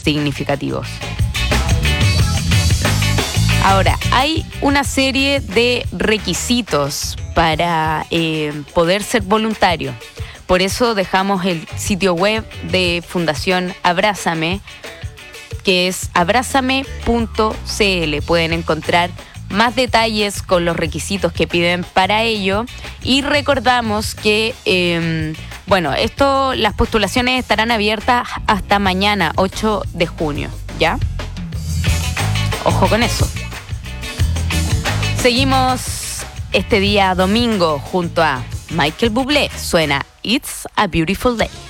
significativos. Ahora, hay una serie de requisitos para poder ser voluntario. Por eso dejamos el sitio web de Fundación Abrázame, que es abrázame.cl. Pueden encontrar más detalles con los requisitos que piden para ello. Y recordamos que, las postulaciones estarán abiertas hasta mañana, 8 de junio, ¿ya? Ojo con eso. Seguimos este día domingo junto a Michael Bublé. Suena It's a Beautiful Day.